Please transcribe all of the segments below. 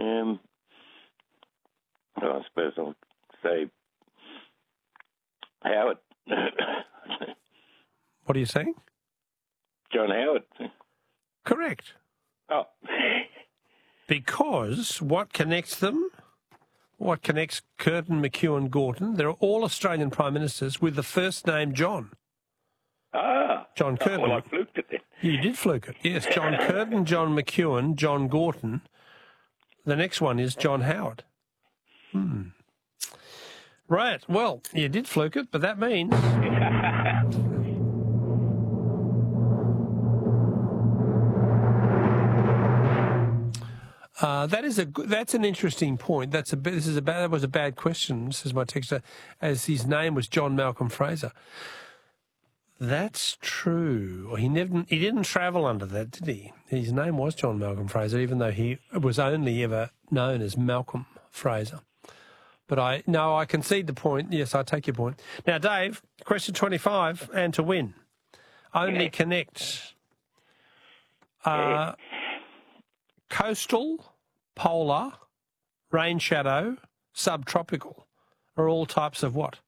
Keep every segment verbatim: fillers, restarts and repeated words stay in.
Um, well, I suppose I'll say Howard. What are you saying? John Howard. Correct. Oh. Because what connects them, what connects Curtin, McEwen, Gorton, they're all Australian Prime Ministers with the first name John. Ah. John Curtin. Oh, well, I fluked it then. You did fluke it. Yes, John Curtin, John McEwen, John Gorton. The next one is John Howard. Hmm. Right. Well, you did fluke it, but that means... Uh, that is a that's an interesting point. That's a this is a bad, that was a bad question. This is my texter, as his name was John Malcolm Fraser. That's true. He never he didn't travel under that, did he? His name was John Malcolm Fraser, even though he was only ever known as Malcolm Fraser. But I no, I concede the point. Yes, I take your point. Now, Dave, question twenty-five, and to win, only yeah. connect. Uh, yeah. Coastal, polar, rain shadow, subtropical are all types of what?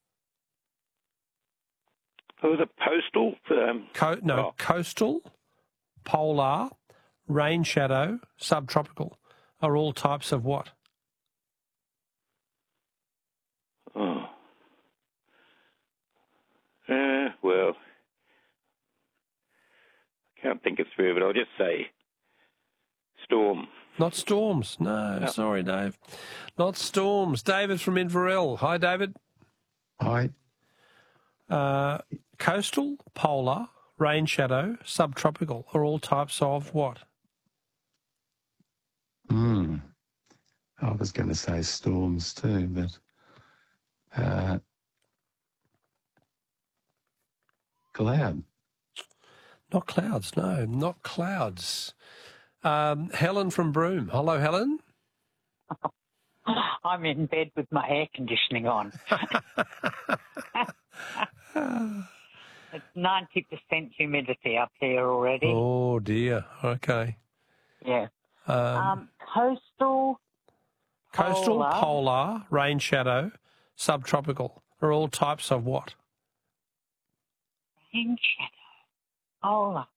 What was it, postal? Um, Co- no, oh. coastal, polar, rain shadow, subtropical are all types of what? Oh. Uh, well, I can't think it through, but I'll just say storm. Not storms. No, no, sorry, Dave. Not storms. David from Inverell. Hi, David. Hi. Uh, coastal, polar, rain shadow, subtropical are all types of what? Hmm. I was going to say storms too, but uh, cloud. Not clouds, no, not clouds. Um, Helen from Broome. Hello, Helen. I'm in bed with my air conditioning on. It's ninety percent humidity up here already. Oh, dear. Okay. Yeah. Um, Um, coastal, coastal, polar. polar, rain shadow, subtropical are all types of what? Rain shadow, polar.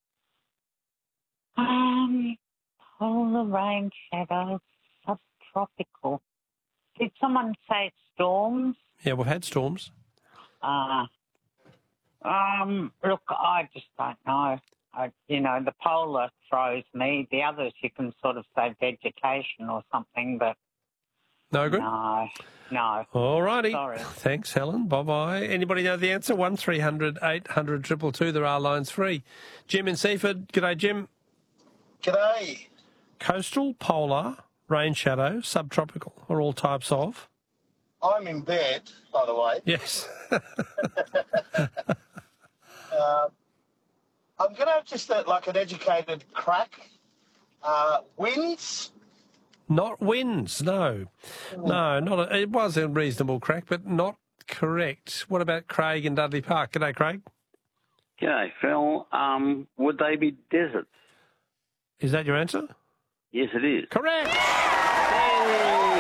Um, polar, rain shadow, subtropical. Did someone say storms? Yeah, we've had storms. Uh, um, look, I just don't know. I, you know, the polar throws me. The others you can sort of say vegetation or something, but No good? no, no. All righty. Sorry. Thanks, Helen. Bye-bye. Anybody know the answer? one three hundred eight hundred two two two. There are lines free. Jim in Seaford. G'day, Jim. G'day. Coastal, polar, rain shadow, subtropical are all types of... I'm in bed, by the way. Yes. uh, I'm going to have just a, like an educated crack. Uh, winds? Not winds, no. No, not a, it was a reasonable crack, but not correct. What about Craig in Dudley Park? G'day, Craig. G'day, Phil. Um, would they be deserts? Is that your answer? Yes, it is. Correct! Hey,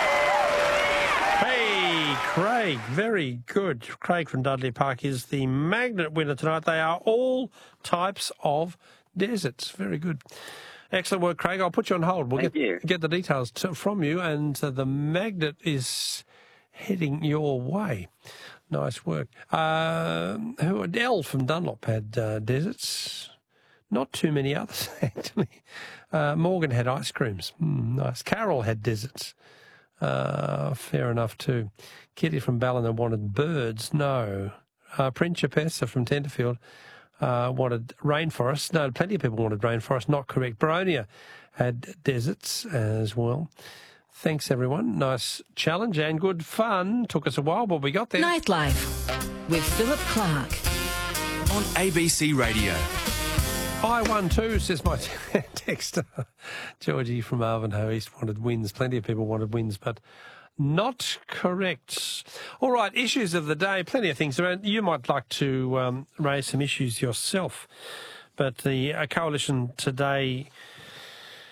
hey, Craig, very good. Craig from Dudley Park is the magnet winner tonight. They are all types of deserts. Very good. Excellent work, Craig. I'll put you on hold. We'll Thank get, you. get the details to, from you, and uh, the magnet is heading your way. Nice work. Uh, who Dell from Dunlop had uh, deserts. Not too many others, actually. Uh, Morgan had ice creams. Mm, nice. Carol had deserts. Uh, fair enough, too. Kitty from Ballina wanted birds. No. Uh, Principessa from Tenterfield uh, wanted rainforest. No, plenty of people wanted rainforest. Not correct. Baronia had deserts as well. Thanks, everyone. Nice challenge and good fun. Took us a while, but we got there. Nightlife with Philip Clark. On A B C Radio. I won too, says my texter. Georgie from Ivanhoe East wanted wins. Plenty of people wanted wins, but not correct. All right, issues of the day. Plenty of things around. You might like to um, raise some issues yourself. But the uh, Coalition today